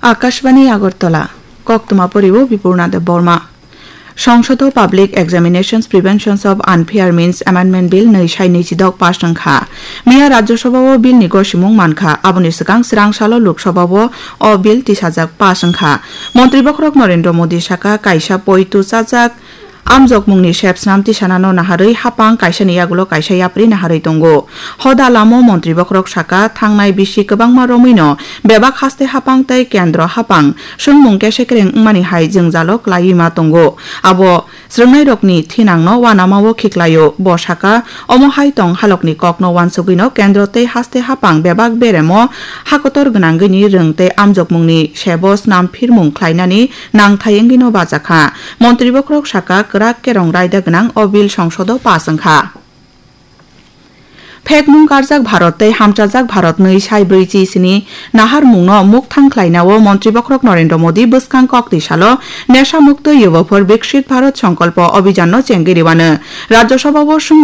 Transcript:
আকাশবাণী আগরতলা কক্তমা পরিব বিপূর্ণাদেব বর্মা সংসদ public examinations প্রিভেনশনস of unfair means amendment bill 2026 pass সংখ্যা মিয়া রাজ্যসভাও বিল নিগর সিমুং মানখা আবনি সিগাং সিরাংসালো লোকসভাও অ বিল 30,000 pass সংখ্যা মন্ত্রী বখরক নরেন্দ্র মোদী সাকা কাইসা পয়তু চাজাক আমজক মুংনি সেপসনাম তিসানানো নাহারৈ হাপাং কাইসানি আগুলো কাইসা ইয়াপ্রি নাহারৈ তঙ্গো হদা লামো মন্ত্রী বখরক সাকা থাংনাই বিসি গোबांमा रमैनो बेबाक हास्ते हापां तै केन्द्र हापां सोंमुं केसेक्रें मानि हाय जोंजालक लायिमा तंगो आबो स्रोंनाय रकनि थिनांनो वानामावो खिख्लायो ब साका अमो हाय तं हालकनि ककनो वानसुगिनो केन्द्र तै हास्ते हापां बेबाक बेरेमो हाकतर गनांगैनि रोंते आमजक मुंनि सेबस नाम फिरमुं ख्लायनानि नांथायेंगिनो बाजाखा मन्त्रि बखरक साका कराक केरं रायदा गनां अबिल संसद पासंखा फेकमुं गारजाक भारत तै हामचाजाक भारत 2024 नाहार मुंनो मुख थांख्लायनावो मन्त्रि बखरक नरेंद्र मोदी बसखां कक्तिसालो नेशा मुक्त युवफोर विकसित भारत संकल्प अभियाननो चेंगिरिवानो राज्यसभावो